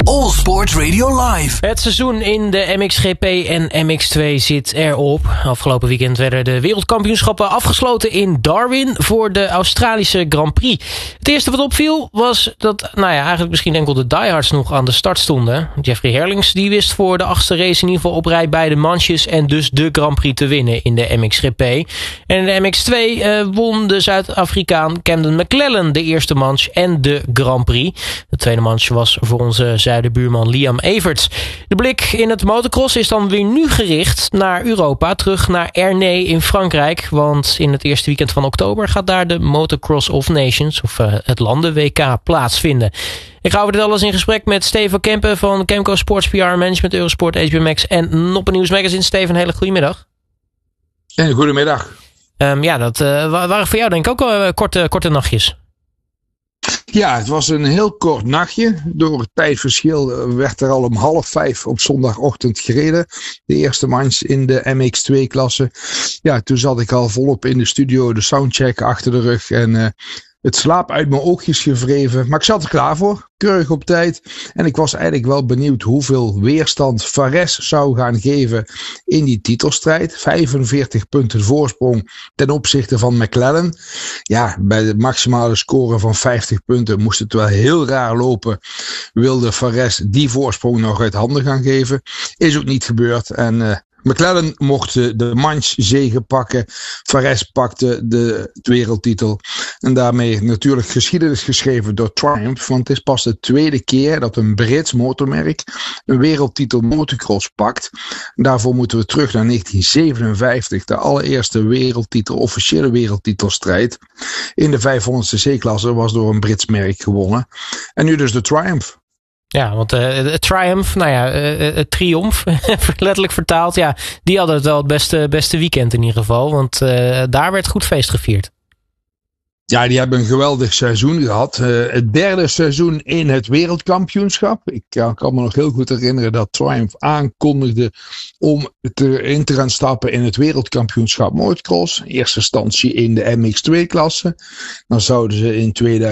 All Sports Radio Live. Het seizoen in de MXGP en MX2 zit erop. Afgelopen weekend werden de wereldkampioenschappen afgesloten in Darwin voor de Australische Grand Prix. Het eerste wat opviel was dat, eigenlijk misschien enkel de diehards nog aan de start stonden. Jeffrey Herlings die wist voor de 8e race in ieder geval op rij beide manches en dus de Grand Prix te winnen in de MXGP. En in de MX2 won de Zuid-Afrikaan Camden McLellan de eerste manche en de Grand Prix. De tweede manche was voor onze zuidenbuurman Liam Everts. De blik in het motocross is dan weer nu gericht naar Europa, terug naar Ernée in Frankrijk. Want in het eerste weekend van oktober gaat daar de Motocross of Nations, of het landen-WK, plaatsvinden. Ik ga over dit alles in gesprek met Steven Kempen van Kemco Sports PR Management, Eurosport, HBO Max en Noppen News Magazine. Steven, een hele goede middag. En goedemiddag. Dat waren voor jou denk ik ook korte nachtjes. Ja, het was een heel kort nachtje. Door het tijdverschil werd er al om 4:30 op zondagochtend gereden. De eerste manche in de MX2-klasse. Ja, toen zat ik al volop in de studio, de soundcheck achter de rug. En het slaap uit mijn oogjes gewreven. Maar ik zat er klaar voor. Keurig op tijd. En ik was eigenlijk wel benieuwd hoeveel weerstand Fares zou gaan geven in die titelstrijd. 45 punten voorsprong ten opzichte van McLellan. Ja, bij de maximale score van 50 punten moest het wel heel raar lopen. Wilde Fares die voorsprong nog uit handen gaan geven. Is ook niet gebeurd. En McLellan mocht de manche-zege pakken. Fares pakte de wereldtitel. En daarmee natuurlijk geschiedenis geschreven door Triumph. Want het is pas de tweede keer dat een Brits motormerk een wereldtitel motocross pakt. Daarvoor moeten we terug naar 1957. De allereerste wereldtitel, officiële wereldtitelstrijd. In de 500ste C-klasse was door een Brits merk gewonnen. En nu dus de Triumph. Ja, want Triumph, het Triumph, letterlijk vertaald, ja, die hadden het wel het beste weekend in ieder geval. Want daar werd goed feest gevierd. Ja, die hebben een geweldig seizoen gehad. Het derde seizoen in het wereldkampioenschap. Ik kan me nog heel goed herinneren dat Triumph aankondigde om in te gaan stappen in het wereldkampioenschap motocross. In eerste instantie in de MX2-klasse. Dan zouden ze in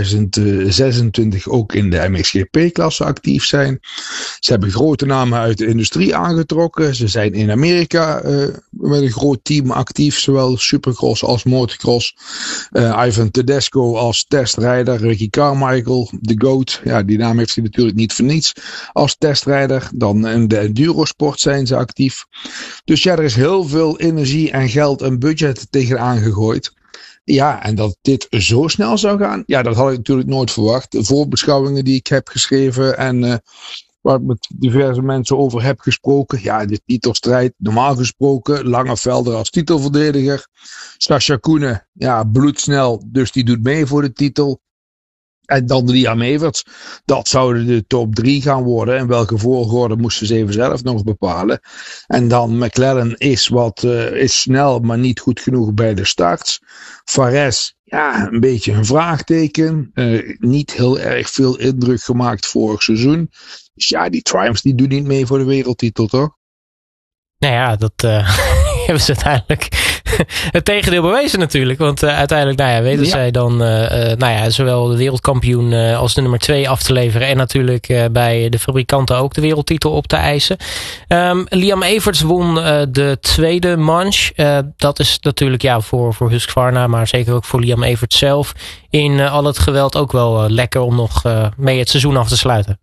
2026 ook in de MXGP-klasse actief zijn. Ze hebben grote namen uit de industrie aangetrokken. Ze zijn in Amerika met een groot team actief. Zowel supercross als motocross. Ivan Tedesco als testrijder, Ricky Carmichael, de GOAT. Ja, die naam heeft hij natuurlijk niet voor niets als testrijder. Dan in de endurosport zijn ze actief. Dus ja, er is heel veel energie en geld en budget tegenaan gegooid. Ja, en dat dit zo snel zou gaan, ja, dat had ik natuurlijk nooit verwacht. De voorbeschouwingen die ik heb geschreven en waar ik met diverse mensen over heb gesproken. Ja, de titelstrijd, normaal gesproken. Langevelder als titelverdediger. Sascha Koenen, ja, bloedsnel, dus die doet mee voor de titel. En dan Liam Everts. Dat zouden de top 3 gaan worden. En welke volgorde moesten ze even zelf nog bepalen. En dan McLellan is snel, maar niet goed genoeg bij de starts. Fares, ja, een beetje een vraagteken. Niet heel erg veel indruk gemaakt vorig seizoen. Dus ja, die Triumphs die doen niet mee voor de wereldtitel, toch? Nou ja, dat hebben ze uiteindelijk het tegendeel bewezen natuurlijk. Want uiteindelijk weten zij dan zowel de wereldkampioen als de nummer 2 af te leveren. En natuurlijk bij de fabrikanten ook de wereldtitel op te eisen. Liam Everts won de tweede manche. Dat is natuurlijk voor Husqvarna, maar zeker ook voor Liam Everts zelf. In al het geweld ook wel lekker om nog mee het seizoen af te sluiten.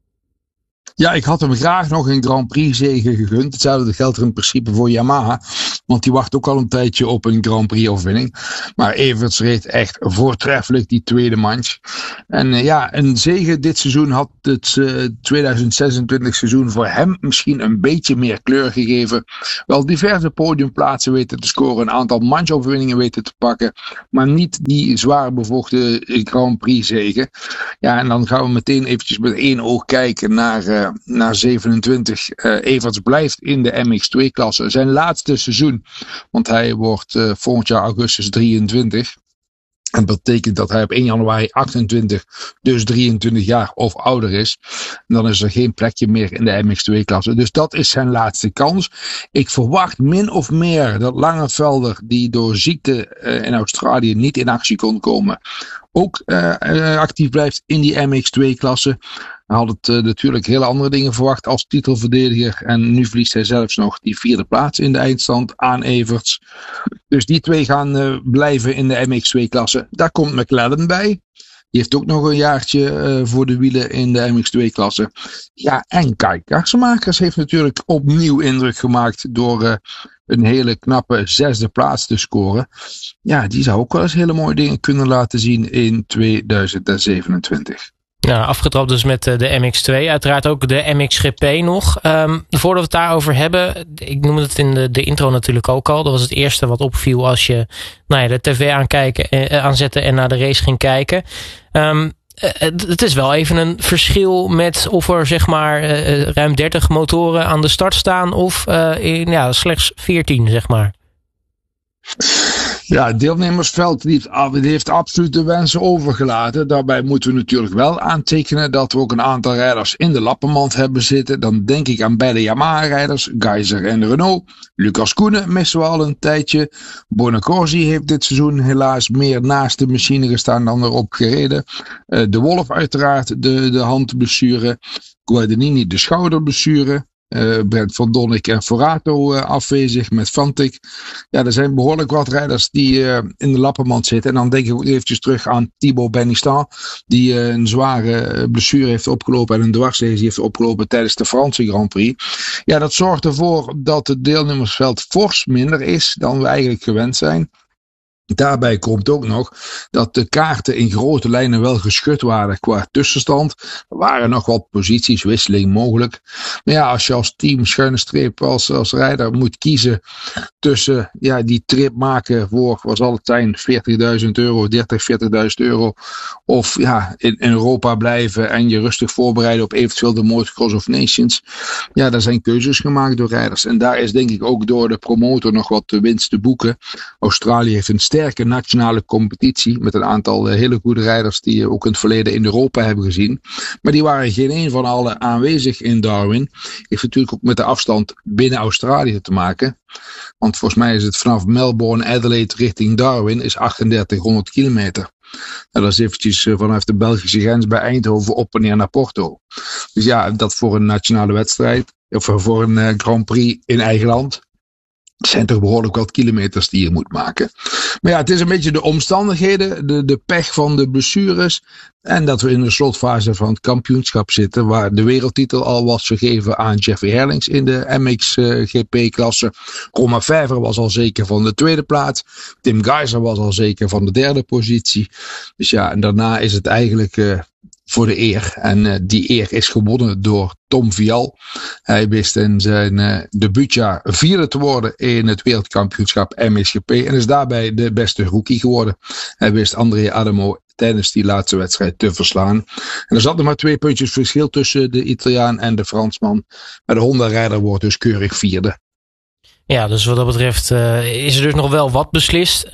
Ja, ik had hem graag nog een Grand Prix zege gegund. Hetzelfde geldt er in principe voor Yamaha. Want die wacht ook al een tijdje op een Grand Prix overwinning. Maar Everts reed echt voortreffelijk die tweede manche. En een zege dit seizoen had het 2026 seizoen voor hem misschien een beetje meer kleur gegeven. Wel diverse podiumplaatsen weten te scoren. Een aantal mancheoverwinningen weten te pakken. Maar niet die zwaar bevochten Grand Prix zege. Ja, en dan gaan we meteen eventjes met één oog kijken naar 27. Everts blijft in de MX2-klasse. Zijn laatste seizoen. Want hij wordt volgend jaar augustus 23. En dat betekent dat hij op 1 januari 28, dus 23 jaar of ouder is. En dan is er geen plekje meer in de MX2-klasse. Dus dat is zijn laatste kans. Ik verwacht min of meer dat Langevelder, die door ziekte in Australië niet in actie kon komen, ook actief blijft in die MX2-klasse. Hij had het natuurlijk hele andere dingen verwacht als titelverdediger. En nu verliest hij zelfs nog die 4e plaats in de eindstand aan Everts. Dus die twee gaan blijven in de MX2-klasse. Daar komt McLaren bij. Die heeft ook nog een jaartje voor de wielen in de MX2-klasse. Ja, en Kai Karsemakers heeft natuurlijk opnieuw indruk gemaakt door een hele knappe 6e plaats te scoren. Ja, die zou ook wel eens hele mooie dingen kunnen laten zien in 2027. Ja, afgetrapt dus met de MX2. Uiteraard ook de MXGP nog. Voordat we het daarover hebben, ik noemde het in de intro natuurlijk ook al. Dat was het eerste wat opviel als je de tv aanzette en naar de race ging kijken. Het is wel even een verschil met of er zeg maar ruim 30 motoren aan de start staan of slechts 14 zeg maar. Ja, het deelnemersveld die heeft absoluut de wensen overgelaten. Daarbij moeten we natuurlijk wel aantekenen dat we ook een aantal rijders in de lappenmand hebben zitten. Dan denk ik aan beide Yamaha-rijders, Geiser en Renault. Lucas Koenen missen we al een tijdje. Bonacorsi heeft dit seizoen helaas meer naast de machine gestaan dan erop gereden. De Wolf uiteraard de handblessure. Guadagnini de schouderblessure. Brent van Donnik en Forato afwezig met Fantic. Ja, er zijn behoorlijk wat rijders die in de lappenmand zitten. En dan denk ik ook eventjes terug aan Thibaut Benistant, die een zware blessure heeft opgelopen en een dwarslesie heeft opgelopen tijdens de Franse Grand Prix. Ja, dat zorgt ervoor dat het deelnemersveld fors minder is dan we eigenlijk gewend zijn. Daarbij komt ook nog dat de kaarten in grote lijnen wel geschud waren qua tussenstand. Er waren nog wat positieswisseling mogelijk. Maar ja, als je als team schuine streep als rijder moet kiezen tussen die trip maken voor, wat zal het zijn, €40.000, 40.000 euro. Of in Europa blijven en je rustig voorbereiden op eventueel de Motocross of Nations. Ja, daar zijn keuzes gemaakt door rijders. En daar is denk ik ook door de promotor nog wat winst te boeken. Australië heeft een sterke nationale competitie met een aantal hele goede rijders die je ook in het verleden in Europa hebben gezien. Maar die waren geen een van allen aanwezig in Darwin. Heeft natuurlijk ook met de afstand binnen Australië te maken. Want volgens mij is het vanaf Melbourne, Adelaide richting Darwin is 3800 kilometer. En dat is eventjes vanaf de Belgische grens bij Eindhoven op en neer naar Porto. Dus ja, dat voor een nationale wedstrijd, of voor een Grand Prix in eigen land. Het zijn toch behoorlijk wat kilometers die je moet maken. Maar ja, het is een beetje de omstandigheden, de pech van de blessures. En dat we in de slotfase van het kampioenschap zitten. Waar de wereldtitel al was vergeven aan Jeffrey Herlings in de MXGP-klasse. Romain Febvre was al zeker van de 2e plaats. Tim Geiser was al zeker van de 3e positie. Dus ja, en daarna is het eigenlijk voor de eer. En die eer is gewonnen door Tom Vial. Hij wist in zijn debuutjaar 4e te worden in het wereldkampioenschap MXGP. En is daarbij de beste rookie geworden. Hij wist André Adamo tijdens die laatste wedstrijd te verslaan. En er zat nog maar 2 puntjes verschil tussen de Italiaan en de Fransman. Maar de Honda-rijder wordt dus keurig 4e. Ja, dus wat dat betreft is er dus nog wel wat beslist.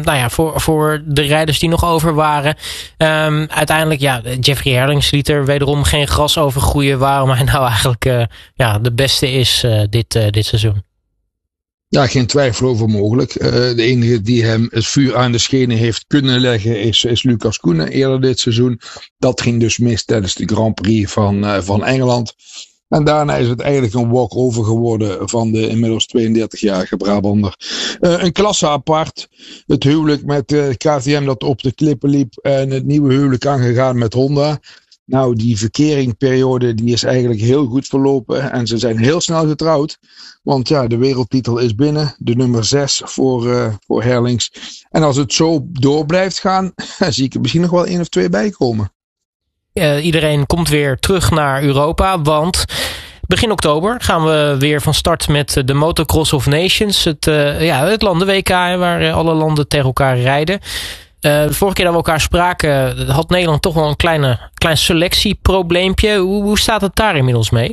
Voor de rijders die nog over waren. Uiteindelijk, Jeffrey Herlings liet er wederom geen gras over groeien. Waarom hij nou eigenlijk de beste is dit seizoen. Ja, geen twijfel over mogelijk. De enige die hem het vuur aan de schenen heeft kunnen leggen is Lucas Koenen eerder dit seizoen. Dat ging dus mis tijdens de Grand Prix van Engeland. En daarna is het eigenlijk een walk-over geworden van de inmiddels 32-jarige Brabander. Een klasse apart. Het huwelijk met KTM dat op de klippen liep en het nieuwe huwelijk aangegaan met Honda. Nou, die verkeringperiode die is eigenlijk heel goed verlopen en ze zijn heel snel getrouwd. Want ja, de wereldtitel is binnen, de nummer 6 voor Herlings. En als het zo door blijft gaan, zie ik er misschien nog wel 1 of 2 bij komen. Iedereen komt weer terug naar Europa, want begin oktober gaan we weer van start met de Motocross of Nations. Het landen-WK waar alle landen tegen elkaar rijden. De vorige keer dat we elkaar spraken had Nederland toch wel een klein selectieprobleempje. Hoe staat het daar inmiddels mee?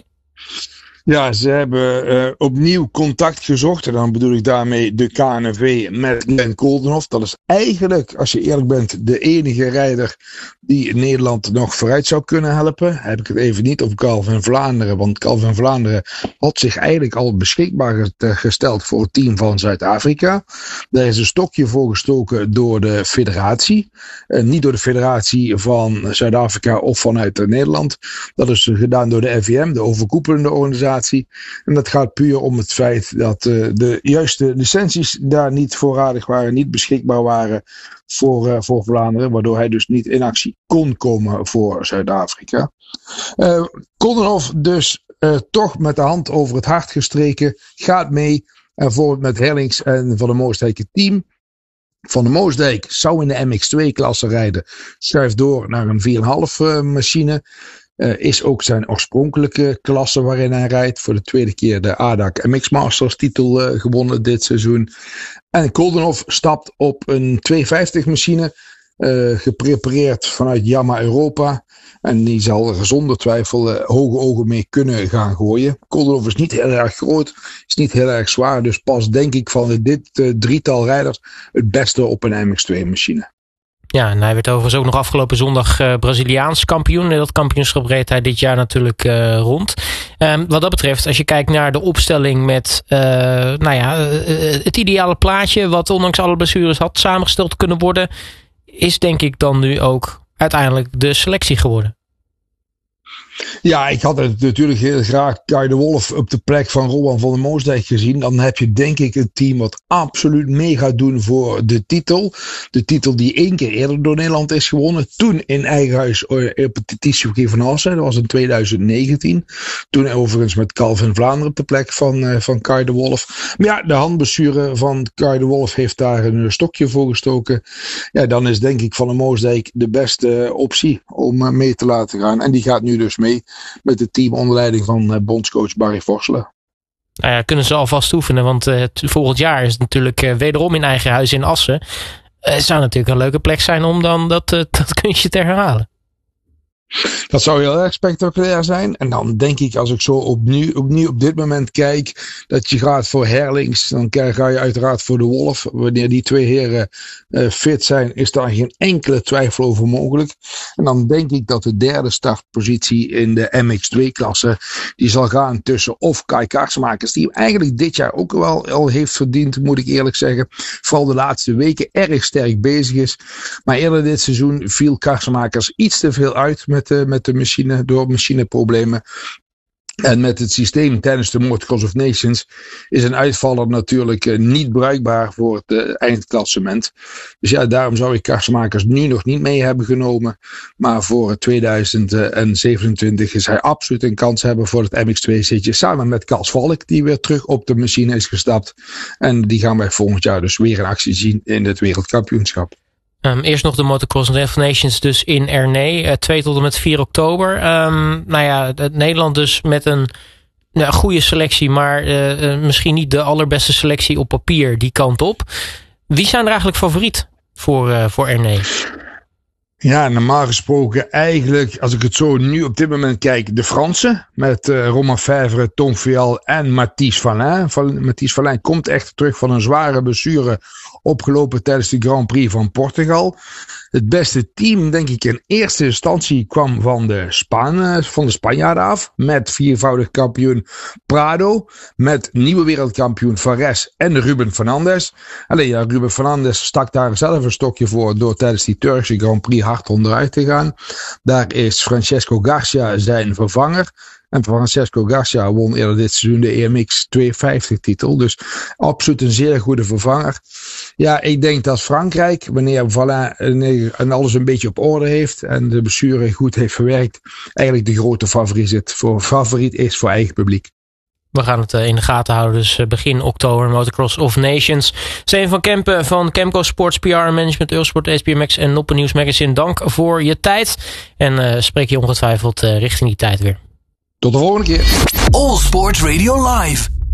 Ja, ze hebben opnieuw contact gezocht. En dan bedoel ik daarmee de KNV met Glenn Koldenhoff. Dat is eigenlijk, als je eerlijk bent, de enige rijder die Nederland nog vooruit zou kunnen helpen. Heb ik het even niet over Calvin Vlaanderen, want Calvin Vlaanderen had zich eigenlijk al beschikbaar gesteld voor het team van Zuid-Afrika. Daar is een stokje voor gestoken door de federatie. Niet door de federatie van Zuid-Afrika of vanuit Nederland. Dat is gedaan door de FVM, de overkoepelende organisatie. En dat gaat puur om het feit dat de juiste licenties daar niet voorradig waren, niet beschikbaar waren voor Vlaanderen, waardoor hij dus niet in actie kon komen voor Zuid-Afrika. Koldenhoff dus toch met de hand over het hart gestreken, gaat mee en bijvoorbeeld met Herlings en Van der Moosdijk het team. Van der Moosdijk zou in de MX2-klasse rijden, schuift door naar een 4,5 machine. Is ook zijn oorspronkelijke klasse waarin hij rijdt. Voor de tweede keer de ADAC MX Masters titel gewonnen dit seizoen. En Koldenhoff stapt op een 250 machine. Geprepareerd vanuit Yamaha Europa. En die zal er zonder twijfel hoge ogen mee kunnen gaan gooien. Koldenhoff is niet heel erg groot. Is niet heel erg zwaar. Dus past denk ik van dit drietal rijders het beste op een MX2 machine. Ja, en hij werd overigens ook nog afgelopen zondag Braziliaans kampioen. Dat kampioenschap reed hij dit jaar natuurlijk rond. Wat dat betreft, als je kijkt naar de opstelling met het ideale plaatje, wat ondanks alle blessures had samengesteld kunnen worden, is denk ik dan nu ook uiteindelijk de selectie geworden. Ja, ik had het natuurlijk heel graag Kai de Wolf op de plek van Rowan van der Moosdijk gezien. Dan heb je denk ik een team wat absoluut mee gaat doen voor de titel. De titel die 1 keer eerder door Nederland is gewonnen. Toen in eigen huis op het Titie van Assen. Dat was in 2019. Toen overigens met Calvin Vlaanderen op de plek van Kai de Wolf. Maar ja, de handblessure van Kai de Wolf heeft daar een stokje voor gestoken. Ja, dan is denk ik Van der Moosdijk de beste optie om mee te laten gaan. En die gaat nu dus mee met het team onder leiding van bondscoach Barry Vorsler. Nou ja, kunnen ze alvast oefenen, want volgend jaar is het natuurlijk wederom in eigen huis in Assen. Het zou natuurlijk een leuke plek zijn om dan dat kunstje te herhalen. Dat zou heel erg spectaculair zijn. En dan denk ik, als ik zo opnieuw op dit moment kijk, dat je gaat voor Herlings. Dan ga je uiteraard voor de Wolf. Wanneer die twee heren fit zijn, is daar geen enkele twijfel over mogelijk. En dan denk ik dat de derde startpositie in de MX2-klasse, die zal gaan tussen of Kai Karsenmakers, die eigenlijk dit jaar ook wel al heeft verdiend, moet ik eerlijk zeggen. Vooral de laatste weken erg sterk bezig is. Maar eerder dit seizoen viel Karsenmakers iets te veel uit met de machine, door machineproblemen. En met het systeem tijdens de Motocross of Nations is een uitvaller natuurlijk niet bruikbaar voor het eindklassement. Dus ja, daarom zou ik Karsenmakers nu nog niet mee hebben genomen. Maar voor 2027 is hij absoluut een kans hebben voor het MX2-zitje. Samen met Kals Valk, die weer terug op de machine is gestapt. En die gaan wij volgend jaar dus weer in actie zien in het wereldkampioenschap. Eerst nog de Motocross of Nations dus in Ernée, 2 tot en met 4 oktober. Nederland dus met een goede selectie, maar misschien niet de allerbeste selectie op papier die kant op. Wie zijn er eigenlijk favoriet voor Ernée? Ja, normaal gesproken eigenlijk, als ik het zo nu op dit moment kijk, de Fransen. Met Romain Fèvre, Tom Vial en Mathys Valin. Mathys Valin komt echt terug van een zware blessure opgelopen tijdens de Grand Prix van Portugal. Het beste team, denk ik, in eerste instantie kwam van de Spanjaarden af. Met viervoudig kampioen Prado. Met nieuwe wereldkampioen Fares en Ruben Fernandez. Alleen ja, Ruben Fernandez stak daar zelf een stokje voor door tijdens die Turkse Grand Prix hard onderuit te gaan. Daar is Francesco Garcia zijn vervanger. En Francesco Garcia won eerder dit seizoen de EMX 250 titel. Dus absoluut een zeer goede vervanger. Ja, ik denk dat Frankrijk, wanneer Valin en alles een beetje op orde heeft en de blessure goed heeft verwerkt, eigenlijk de grote favoriet is voor eigen publiek. We gaan het in de gaten houden, dus begin oktober Motocross of Nations. Steven van Kempen van Kemco Sports PR Management, Eurosport, SBMX en Noppen News Magazine. Dank voor je tijd en spreek je ongetwijfeld richting die tijd weer. Tot de volgende keer. All Sports Radio Live.